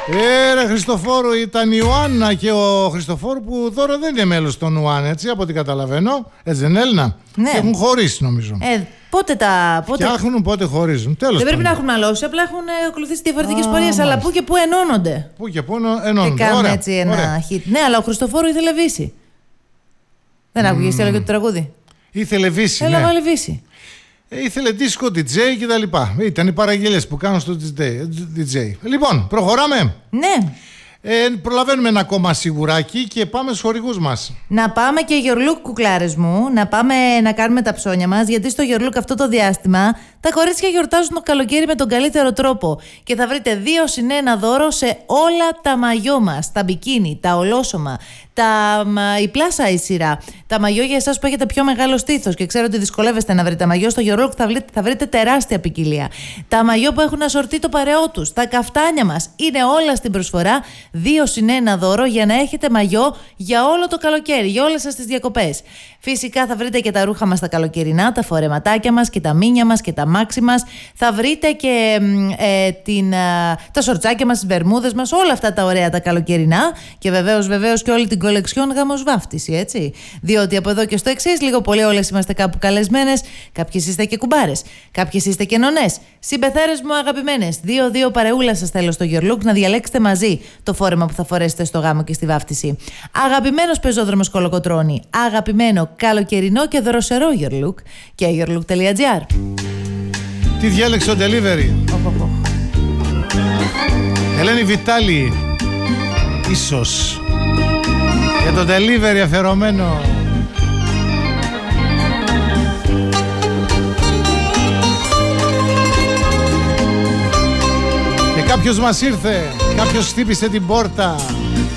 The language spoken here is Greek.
Ρε Χριστοφόρου, ήταν η Ιωάννα και ο Χριστοφόρου που τώρα δεν είναι μέλος των Ουάν, έτσι, από ό,τι καταλαβαίνω. Έτσι δεν είναι, Έλληνα? Ναι. Και έχουν χωρίσει, νομίζω. Πότε φτιάχνουν, πότε χωρίζουν. Τέλος δεν πρέπει πάντων. να έχουν μαλώσει, απλά έχουν ακολουθήσει διαφορετικές πορείες. Αλλά πού και πού ενώνονται. Πού και πού ενώνονται. Και κάνουν έτσι ένα hit. Ναι, αλλά ο Χριστοφόρου ήθελε Βύση. Δεν άκουγες τι έλεγε το τραγούδι? Ήθελε Βύση. Θέλει να βάλει Βύση. Ήθελε δίσκο DJ και τα λοιπά. Ήταν οι παραγγελίες που κάνουν στο DJ. Λοιπόν, προχωράμε. Ναι. Προλαβαίνουμε ένα ακόμα σιγουράκι και πάμε στους χορηγούς μας. Να πάμε και Γιορλούκ, κουκλάρες μου, να πάμε να κάνουμε τα ψώνια μας, γιατί στο Γιορλούκ αυτό το διάστημα τα κορίτσια γιορτάζουν το καλοκαίρι με τον καλύτερο τρόπο και θα βρείτε 2 συν 1 δώρο σε όλα τα μαγιό μας, τα μπικίνι, τα ολόσωμα, η πλάσα η σειρά, τα μαγιό για εσάς που έχετε πιο μεγάλο στήθος και ξέρω ότι δυσκολεύεστε να βρείτε μαγιό, στο Γιορλούκ θα βρείτε τεράστια ποικιλία. Τα μαγιό που έχουν ασορτεί το παρεό τους, τα καφτάνια μας, είναι όλα στην προσφορά. 2 συν 1 δώρο για να έχετε μαγιό για όλο το καλοκαίρι, για όλες σας τις διακοπές. Φυσικά θα βρείτε και τα ρούχα μας τα καλοκαιρινά, τα φορεματάκια μας και τα μίνια μας και τα μάξι μας. Θα βρείτε και τα σορτσάκια μας, τις βερμούδες μας, όλα αυτά τα ωραία τα καλοκαιρινά. Και βεβαίως και όλη την κολεξιόν γάμος βάφτιση, έτσι. Διότι από εδώ και στο εξής, λίγο πολύ όλες είμαστε κάπου καλεσμένες. Κάποιες είστε και κουμπάρες, κάποιες είστε και νονές. Συμπεθέρες μου αγαπημένες, 2-2 παρεούλα σας θέλω στο Your Look να διαλέξετε μαζί το φόρεμα που θα φορέσετε στο γάμο και στη βάφτιση. Αγαπημένος πεζόδρομος Κολοκοτρώνη, αγαπημένο καλοκαιρινό και δροσερό Your Look και yourlook.gr. Τι διάλεξε ο delivery? Ελένη Βιτάλη, ίσως για το delivery αφιερωμένο. Και κάποιος μας ήρθε, κάποιος χτύπησε την πόρτα.